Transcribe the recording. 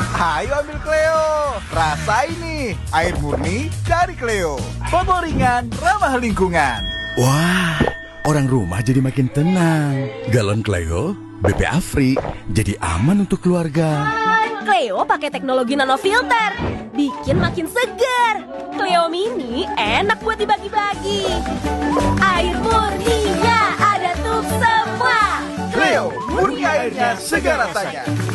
Ayo ambil Cleo. Rasain nih, air murni dari Cleo. Bobol ringan, ramah lingkungan. Wah, orang rumah jadi makin tenang. Galon Cleo, BP Afri, jadi aman untuk keluarga. Cleo pakai teknologi nano filter, bikin makin segar. Cleo Mini enak buat dibagi-bagi. Air murninya ada untuk semua. Cleo, murni airnya segar rasanya.